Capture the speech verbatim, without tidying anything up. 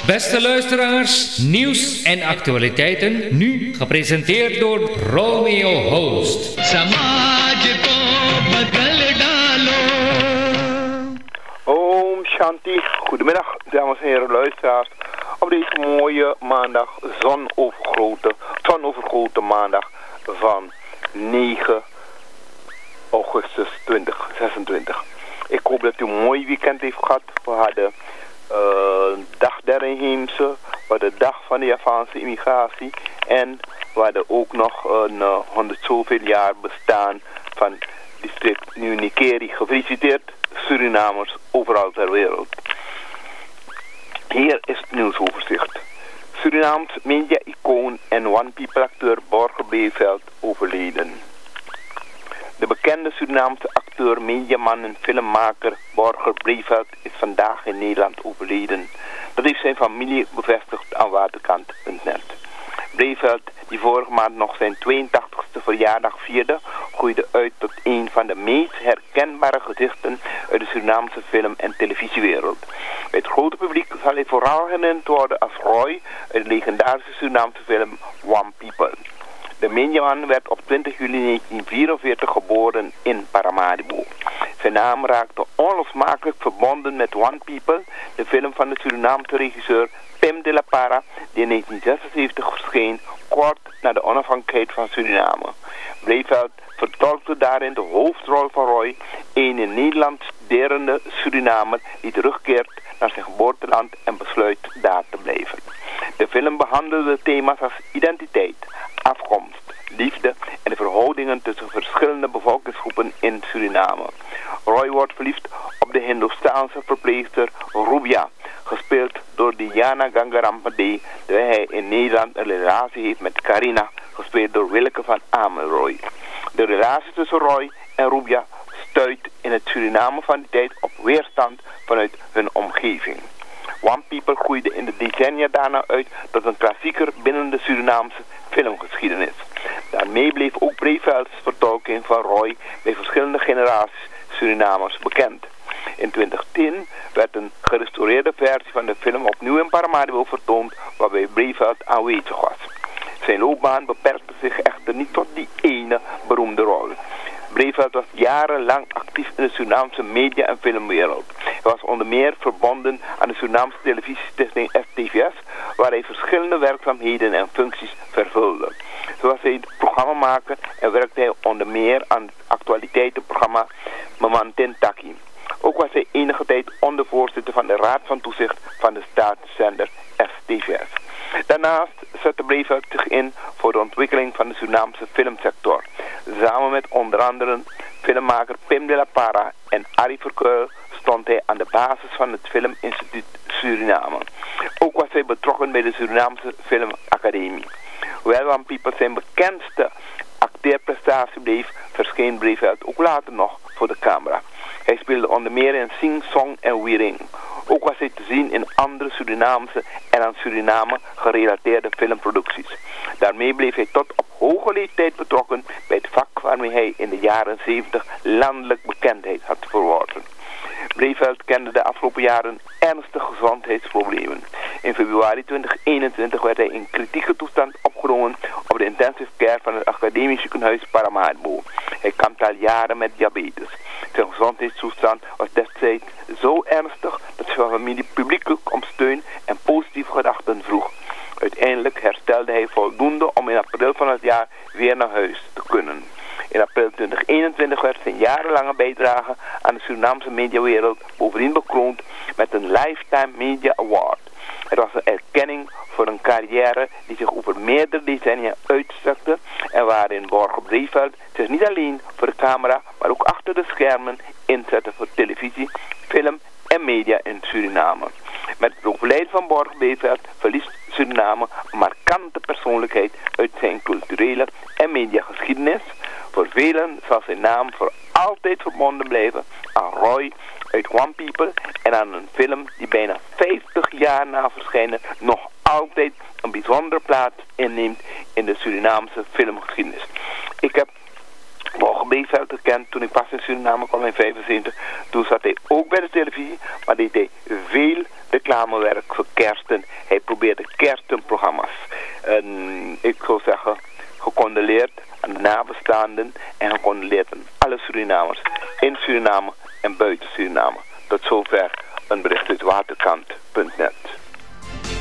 Beste luisteraars, nieuws en actualiteiten, nu gepresenteerd door Romeo Host. Om Shanti, goedemiddag dames en heren luisteraars. Op deze mooie maandag, zonovergoten, zonovergoten maandag van negen augustus tweeduizend zesentwintig. Ik hoop dat u een mooi weekend heeft gehad. We hadden uh, dag der inheemse, we hadden de dag van de Javaanse immigratie en we hadden ook nog een uh, honderd zoveel jaar bestaan van district Nieuw-Nikeri. Gefeliciteerd Surinamers overal ter wereld. Hier is het nieuwsoverzicht. Surinaams media-icoon en One People acteur Borge Breeveld overleden. De bekende Surinaamse acteur, mediaman en filmmaker Borge Breeveld is vandaag in Nederland overleden. Dat heeft zijn familie bevestigd aan waterkant punt net. Breeveld, die vorige maand nog zijn tweeëntachtigste verjaardag vierde, groeide uit tot een van de meest herkenbare gezichten uit de Surinaamse film- en televisiewereld. Bij het grote publiek zal hij vooral herinnerd worden als Roy uit de legendarische Surinaamse film One People. De mediaman werd op twintig juli negentien vierenveertig geboren in Paramaribo. Zijn naam raakte onlosmakelijk verbonden met One People, de film van de Surinaamse regisseur Pim de la Parra, die in negentien zesenzeventig verscheen, kort na de onafhankelijkheid van Suriname. Breeveld vertolkte daarin de hoofdrol van Roy, een in Nederland studerende Surinamer die terugkeert naar zijn geboorteland en besluit daar te blijven. De film behandelde thema's als identiteit, afkomst, liefde en de verhoudingen tussen verschillende bevolkingsgroepen in Suriname. Roy wordt verliefd op de Hindoestaanse verpleegster Rubia, gespeeld door Diana Gangarampade, terwijl hij in Nederland een relatie heeft met Carina, gespeeld door Willeke van Amelroy. De relatie tussen Roy en Rubia stuit in het Suriname van die tijd op weerstand vanuit hun omgeving. One People groeide in de decennia daarna uit tot een klassieker binnen de Surinaamse filmgeschiedenis. Daarmee bleef ook Breevelds vertolking van Roy bij verschillende generaties Surinamers bekend. In twintig tien werd een gerestaureerde versie van de film opnieuw in Paramaribo vertoond, waarbij Breeveld aanwezig was. Zijn loopbaan beperkte zich echter niet tot die ene beroemde rol. Breeveld was jarenlang actief in de Surinaamse media- en filmwereld. Hij was onder meer verbonden aan de Surinaamse televisiestichting S T V S, waar hij verschillende werkzaamheden en functies vervulde. Zo was hij programmamaker en werkte hij onder meer aan het actualiteitenprogramma Mamantin Taki. Ook was hij enige tijd ondervoorzitter van de Raad van Toezicht van de staatszender S T V S. Daarnaast zette Breeveld zich in voor de ontwikkeling van de Surinaamse filmsector. Samen met onder andere filmmaker Pim de la Parra en Arie Verkuil stond hij aan de basis van het Filminstituut Suriname. Ook was hij betrokken bij de Surinaamse Filmacademie. Hoewel One People zijn bekendste acteerprestatie bleef, verscheen Breeveld ook later nog voor de camera. Hij speelde onder meer in Sing Song en Wiering. Ook was hij te zien in andere Surinaamse en aan Suriname gerelateerde filmproducties. Daarmee bleef hij tot op hoge leeftijd betrokken bij het vak waarmee hij in de jaren zeventig landelijk bekendheid had verworven. Breeveld kende de afgelopen jaren ernstige gezondheidsproblemen. In februari twintig eenentwintig werd hij in kritieke toestand opgenomen op de intensive care van het academisch ziekenhuis Paramaribo. Hij kampte al jaren met diabetes. Zijn gezondheidstoestand was destijds zo ernstig dat zijn familie publiekelijk om steun en positieve gedachten vroeg. Uiteindelijk herstelde hij voldoende om in april van het jaar weer naar huis te kunnen. In april twintig eenentwintig werd zijn jarenlange bijdrage aan de Surinaamse mediawereld bovendien bekroond met een Lifetime Media Award. Het was een erkenning voor een carrière die zich over meerdere decennia uitstrekte en waarin Borge Breeveld zich niet alleen voor de camera, maar ook achter de schermen inzette voor televisie, film en media in Suriname. Met het overlijden van Borge Breeveld verliest Suriname een markante persoonlijkheid uit zijn culturele en mediageschiedenis. Voor velen zal zijn naam voor altijd verbonden blijven aan Roy uit One People en aan een film die bijna vijftig jaar na verschijnen nog altijd een bijzondere plaats inneemt in de Surinaamse filmgeschiedenis. Ik heb Borge Breeveld gekend toen ik pas in Suriname kwam in vijfenzeventig. Toen zat hij ook bij de televisie, maar deed hij veel reclamewerk voor kersten. Hij probeerde kerstenprogramma's. En ik zou zeggen, gecondoleerd aan de nabestaanden en gecondoleerd aan alle Surinamers in Suriname en buiten Suriname. Tot zover een bericht uit waterkant punt net.